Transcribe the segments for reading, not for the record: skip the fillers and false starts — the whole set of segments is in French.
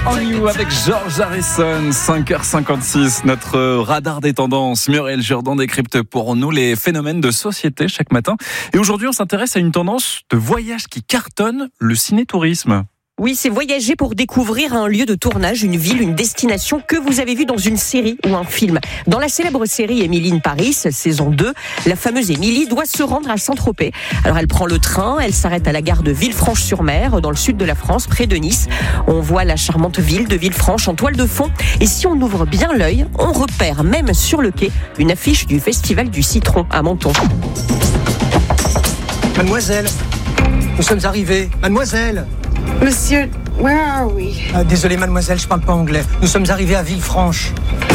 On You avec George Harrison, 5h56, notre radar des tendances. Muriel Jourdan décrypte pour nous les phénomènes de société chaque matin. Et aujourd'hui, on s'intéresse à une tendance de voyage qui cartonne, le ciné-tourisme. Oui, c'est voyager pour découvrir un lieu de tournage, une ville, une destination que vous avez vu dans une série ou un film. Dans la célèbre série Emily in Paris, saison 2, la fameuse Émilie doit se rendre à Saint-Tropez. Alors elle prend le train, elle s'arrête à la gare de Villefranche-sur-Mer, dans le sud de la France, près de Nice. On voit la charmante ville de Villefranche en toile de fond. Et si on ouvre bien l'œil, on repère même sur le quai une affiche du Festival du Citron à Menton. Mademoiselle, nous sommes arrivés. Mademoiselle. Monsieur, where are we? Désolé mademoiselle, je parle pas anglais. Nous sommes arrivés à Villefranche.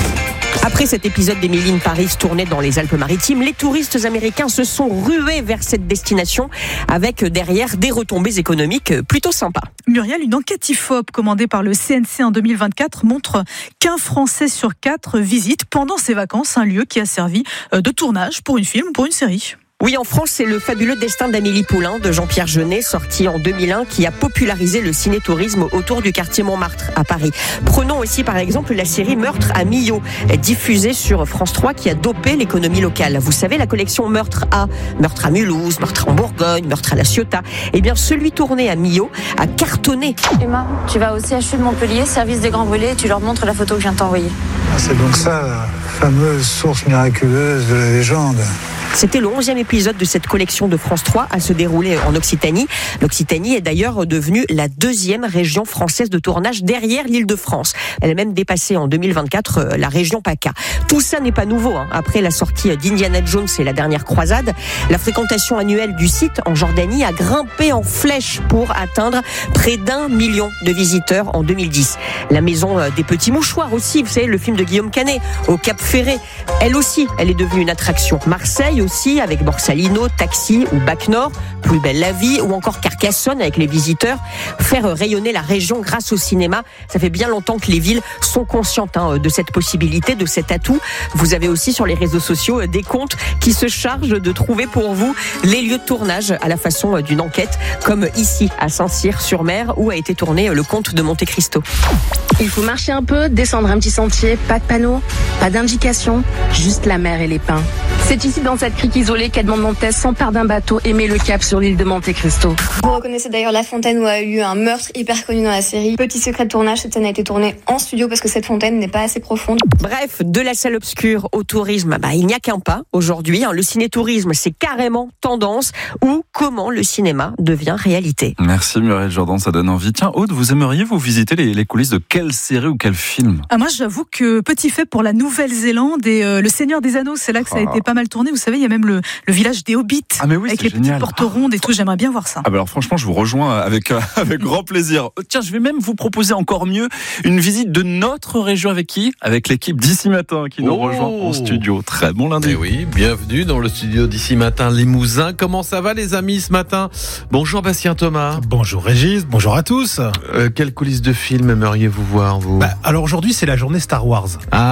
Après cet épisode d'Emily in Paris tourné dans les Alpes-Maritimes, les touristes américains se sont rués vers cette destination avec derrière des retombées économiques plutôt sympas. Muriel, une enquête IFOP commandée par le CNC en 2024 montre qu'un Français sur 4 visite pendant ses vacances un lieu qui a servi de tournage pour une film ou pour une série. Oui, en France, c'est le fabuleux destin d'Amélie Poulain de Jean-Pierre Jeunet, sorti en 2001, qui a popularisé le ciné-tourisme autour du quartier Montmartre à Paris. Prenons aussi par exemple la série Meurtre à Millau, diffusée sur France 3, qui a dopé l'économie locale. Vous savez, la collection Meurtre à Mulhouse, Meurtre en Bourgogne, Meurtre à la Ciotat. Eh bien, celui tourné à Millau a cartonné. Emma, tu vas au CHU de Montpellier, service des Grands Brûlés, et tu leur montres la photo que je viens de t'envoyer. C'est donc ça, la fameuse source miraculeuse de la légende. C'était le 11e épisode de cette collection de France 3 à se dérouler en Occitanie. L'Occitanie est d'ailleurs devenue la 2e région française de tournage derrière l'Île-de-France. Elle a même dépassé en 2024 la région PACA. Tout ça n'est pas nouveau. Après la sortie d'Indiana Jones et la dernière croisade, la fréquentation annuelle du site en Jordanie a grimpé en flèche pour atteindre près d'1 million de visiteurs en 2010. La maison des petits mouchoirs aussi, vous savez, le film de Guillaume Canet, au Cap Ferré, elle aussi, elle est devenue une attraction. Marseille aussi, avec Borsalino, Taxi ou Bac Nord, Plus belle la vie, ou encore Carcassonne avec les visiteurs. Faire rayonner la région grâce au cinéma, ça fait bien longtemps que les villes sont conscientes de cette possibilité, de cet atout. Vous avez aussi sur les réseaux sociaux des comptes qui se chargent de trouver pour vous les lieux de tournage à la façon d'une enquête, comme ici à Saint-Cyr-sur-Mer où a été tourné le Comte de Monte Cristo. Il faut marcher un peu, descendre un petit sentier, pas de panneau, pas d'indication, juste la mer et les pins. C'est ici dans cette crique isolée qu'Edmond Dantès s'empare d'un bateau et met le cap sur l'île de Monte Cristo. Vous reconnaissez d'ailleurs la fontaine où a eu lieu un meurtre hyper connu dans la série. Petit secret de tournage, cette scène a été tournée en studio parce que cette fontaine n'est pas assez profonde. Bref, de la salle obscure au tourisme, il n'y a qu'un pas aujourd'hui. Le ciné-tourisme, c'est carrément tendance, ou comment le cinéma devient réalité. Merci Muriel Jourdan, ça donne envie. Tiens Aude, vous aimeriez vous visiter les coulisses de quelle série ou quel film ? Moi, j'avoue que petit fait pour la Nouvelle-Zélande et Le Seigneur des Anneaux, c'est là que ça a été pas mal tourné. Vous savez, il y a même le village des Hobbits avec les génial. petites portes rondes et tout. J'aimerais bien voir ça. Alors franchement, je vous rejoins avec grand plaisir. Tiens, je vais même vous proposer encore mieux une visite de notre région avec qui ? Avec l'équipe d'Ici Matin qui nous rejoint en studio. Très bon lundi. Et oui, bienvenue dans le studio d'Ici Matin Limousin. Comment ça va les amis ce matin ? Bonjour Bastien Thomas. Bonjour Régis, bonjour à tous. Quelles coulisses de film aimeriez-vous voir vous ? Alors aujourd'hui c'est la journée Star Wars.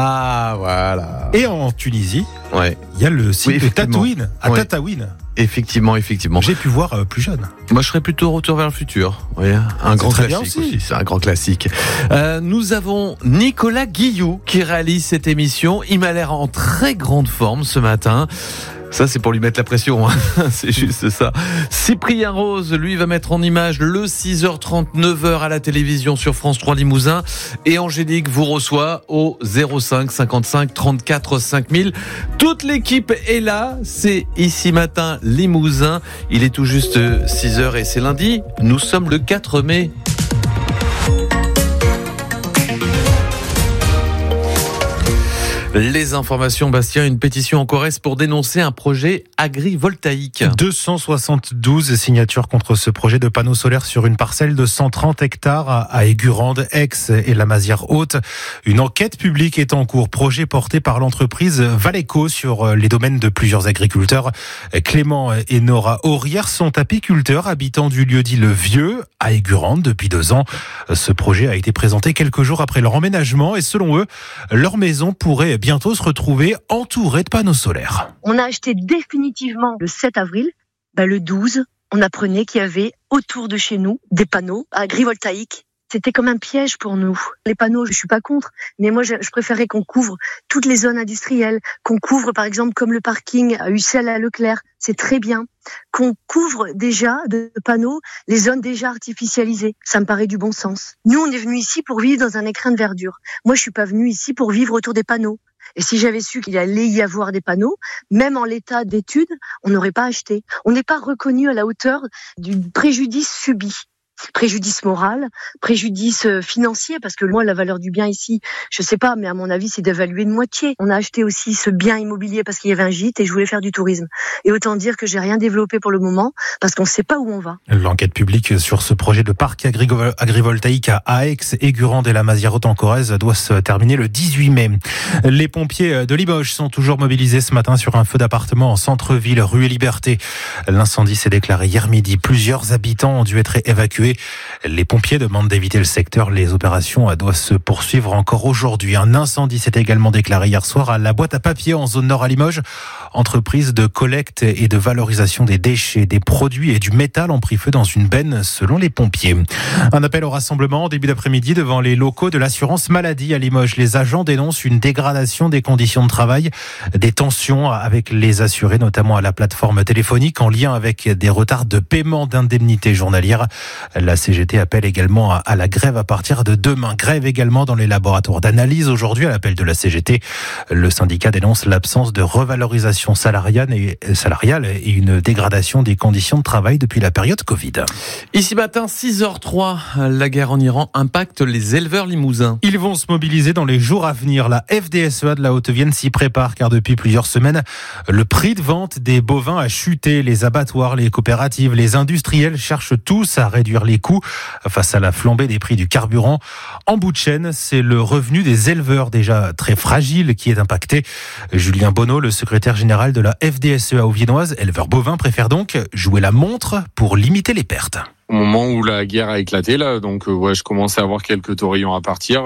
Ah voilà. Et en Tunisie, il y a le site de Tatooine, à Tataouine. Effectivement. J'ai pu voir plus jeune. Moi, je serais plutôt Retour vers le futur. Oui, un grand classique aussi. C'est un grand classique. Nous avons Nicolas Guillou qui réalise cette émission. Il m'a l'air en très grande forme ce matin. Ça, c'est pour lui mettre la pression, c'est juste ça. Cyprien Rose, lui, va mettre en image le 6h30, 9h à la télévision sur France 3 Limousin. Et Angélique vous reçoit au 05 55 34 5000. Toute l'équipe est là, c'est Ici Matin Limousin. Il est tout juste 6h et c'est lundi. Nous sommes le 4 mai. Les informations, Bastien, une pétition en Corrèze pour dénoncer un projet agrivoltaïque. 272 signatures contre ce projet de panneaux solaires sur une parcelle de 130 hectares à Aigurande, Aix et la Mazière-Haute. Une enquête publique est en cours. Projet porté par l'entreprise Valeco sur les domaines de plusieurs agriculteurs. Clément et Nora Aurière sont apiculteurs habitant du lieu-dit Le Vieux à Aigurande depuis 2 ans. Ce projet a été présenté quelques jours après leur emménagement et selon eux, leur maison pourrait bientôt se retrouver entourée de panneaux solaires. On a acheté définitivement le 7 avril. Le 12, on apprenait qu'il y avait autour de chez nous des panneaux agrivoltaïques C'était comme un piège pour nous. Les panneaux, je suis pas contre, mais moi je préférais qu'on couvre toutes les zones industrielles, qu'on couvre par exemple comme le parking à Ussel à Leclerc, c'est très bien. Qu'on couvre déjà de panneaux les zones déjà artificialisées, ça me paraît du bon sens. Nous, on est venus ici pour vivre dans un écrin de verdure. Moi, je suis pas venue ici pour vivre autour des panneaux. Et si j'avais su qu'il allait y avoir des panneaux, même en l'état d'étude, on n'aurait pas acheté. On n'est pas reconnu à la hauteur du préjudice subi. Préjudice moral, préjudice financier, parce que moi, la valeur du bien ici, je sais pas, mais à mon avis, c'est d'évaluer de moitié. On a acheté aussi ce bien immobilier parce qu'il y avait un gîte et je voulais faire du tourisme. Et autant dire que j'ai rien développé pour le moment parce qu'on sait pas où on va. L'enquête publique sur ce projet de parc agrivoltaïque à Aix, Aigurande et la Mazière-Haute en Corrèze doit se terminer le 18 mai. Les pompiers de Limoges sont toujours mobilisés ce matin sur un feu d'appartement en centre-ville, rue Liberté. L'incendie s'est déclaré hier midi. Plusieurs habitants ont dû être évacués. Les pompiers demandent d'éviter le secteur. Les opérations doivent se poursuivre encore aujourd'hui. Un incendie s'est également déclaré hier soir à la boîte à papier en zone nord à Limoges. Entreprise de collecte et de valorisation des déchets, des produits et du métal ont pris feu dans une benne selon les pompiers. Un appel au rassemblement en début d'après-midi devant les locaux de l'assurance maladie à Limoges. Les agents dénoncent une dégradation des conditions de travail, des tensions avec les assurés, notamment à la plateforme téléphonique en lien avec des retards de paiement d'indemnités journalières. La CGT appelle également à la grève à partir de demain. Grève également dans les laboratoires d'analyse aujourd'hui à l'appel de la CGT. Le syndicat dénonce l'absence de revalorisation salariale et une dégradation des conditions de travail depuis la période Covid. Ici matin, 6h03, la guerre en Iran impacte les éleveurs limousins. Ils vont se mobiliser dans les jours à venir. La FDSEA de la Haute-Vienne s'y prépare car depuis plusieurs semaines, le prix de vente des bovins a chuté. Les abattoirs, les coopératives, les industriels cherchent tous à réduire les coûts face à la flambée des prix du carburant. En bout de chaîne, c'est le revenu des éleveurs déjà très fragile qui est impacté. Julien Bonneau, le secrétaire général de la FDSEA auviennoise, éleveur bovin, préfère donc jouer la montre pour limiter les pertes. Au moment où la guerre a éclaté, là, donc je commençais à avoir quelques taurillons à partir.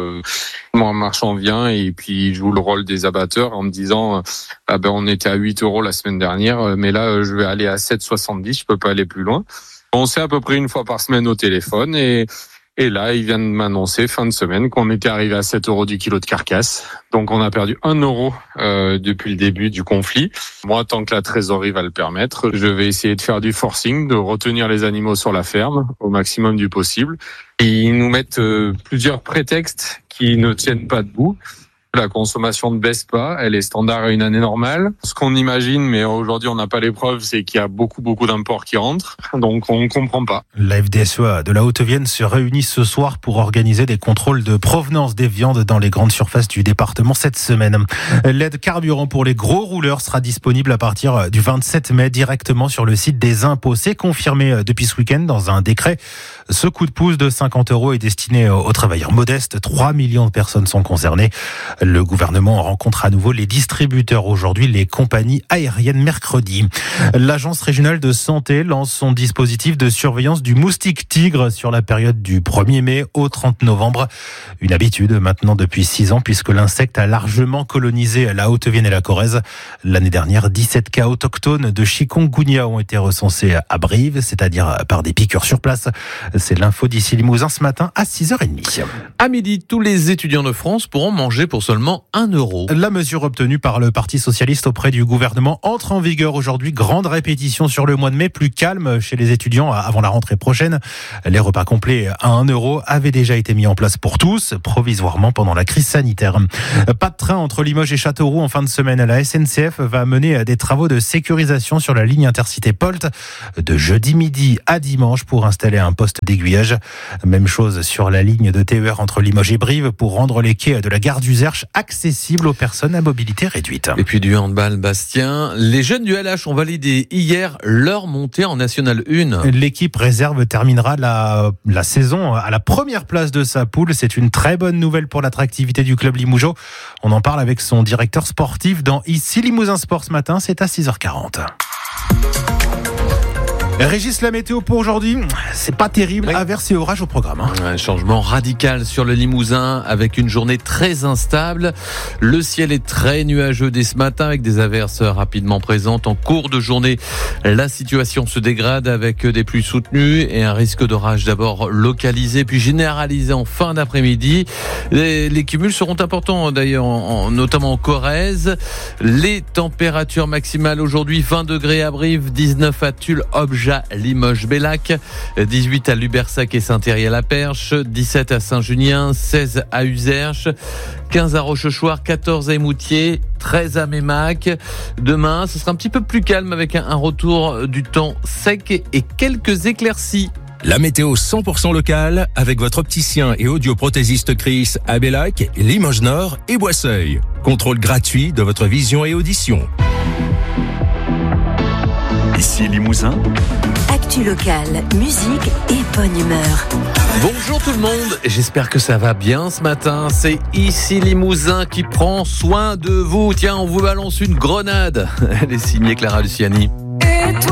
Mon marchand vient et puis joue le rôle des abatteurs en me disant on était à 8 € la semaine dernière, mais là je vais aller à 7,70, je peux pas aller plus loin. On s'est à peu près une fois par semaine au téléphone et là, il vient de m'annoncer fin de semaine qu'on était arrivé à 7 € du kilo de carcasse. Donc on a perdu 1 € depuis le début du conflit. Moi, tant que la trésorerie va le permettre, je vais essayer de faire du forcing, de retenir les animaux sur la ferme au maximum du possible. Et ils nous mettent plusieurs prétextes qui ne tiennent pas debout. La consommation ne baisse pas, elle est standard à une année normale. Ce qu'on imagine, mais aujourd'hui on n'a pas les preuves, c'est qu'il y a beaucoup d'imports qui rentrent, donc on ne comprend pas. La FDSEA de la Haute-Vienne se réunit ce soir pour organiser des contrôles de provenance des viandes dans les grandes surfaces du département cette semaine. L'aide carburant pour les gros rouleurs sera disponible à partir du 27 mai directement sur le site des impôts. C'est confirmé depuis ce week-end dans un décret. Ce coup de pouce de 50 € est destiné aux travailleurs modestes. 3 millions de personnes sont concernées. Le gouvernement rencontre à nouveau les distributeurs aujourd'hui, les compagnies aériennes mercredi. L'Agence régionale de santé lance son dispositif de surveillance du moustique tigre sur la période du 1er mai au 30 novembre. Une habitude maintenant depuis 6 ans puisque l'insecte a largement colonisé la Haute-Vienne et la Corrèze. L'année dernière, 17 cas autochtones de chikungunya ont été recensés à Brive, c'est-à-dire par des piqûres sur place. C'est l'info d'ici Limousin ce matin à 6h30. À midi, tous les étudiants de France pourront manger pour seulement 1 €. La mesure obtenue par le Parti socialiste auprès du gouvernement entre en vigueur aujourd'hui. Grande répétition sur le mois de mai, plus calme chez les étudiants avant la rentrée prochaine. Les repas complets à 1 € avaient déjà été mis en place pour tous, provisoirement pendant la crise sanitaire. Pas de train entre Limoges et Châteauroux en fin de semaine. La SNCF va mener des travaux de sécurisation sur la ligne Intercité Polt de jeudi midi à dimanche pour installer un poste d'aiguillage. Même chose sur la ligne de TER entre Limoges et Brive pour rendre les quais de la gare d'Uzerche accessibles aux personnes à mobilité réduite. Et puis du handball, Bastien. Les jeunes du LH ont validé hier leur montée en National 1. L'équipe réserve terminera la saison à la première place de sa poule. C'est une très bonne nouvelle pour l'attractivité du club limougeot. On en parle avec son directeur sportif dans Ici Limousin Sport ce matin. C'est à 6h40. Régis, la météo pour aujourd'hui, c'est pas terrible, averse et orage au programme. Un changement radical sur le Limousin avec une journée très instable. Le ciel est très nuageux dès ce matin avec des averses rapidement présentes. En cours de journée, la situation se dégrade avec des pluies soutenues et un risque d'orage d'abord localisé puis généralisé en fin d'après-midi. Les cumuls seront importants d'ailleurs, notamment en Corrèze. Les températures maximales aujourd'hui, 20 degrés à Brive, 19 à Tulle, Obja, Limoges, Bellac, 18 à Lubersac et Saint-Thierry-à-la-Perche, 17 à Saint-Junien, 16 à Uzerche, 15 à Rochechouart, 14 à Émoutier, 13 à Mémac. Demain, ce sera un petit peu plus calme avec un retour du temps sec et quelques éclaircies. La météo 100% locale avec votre opticien et audioprothésiste Chris à Bellac, Limoges Nord et Boisseuil. Contrôle gratuit de votre vision et audition. Ici Limousin. Actu locale, musique et bonne humeur. Bonjour tout le monde, j'espère que ça va bien ce matin. C'est Ici Limousin qui prend soin de vous. Tiens, on vous balance une grenade. Elle est signée Clara Luciani.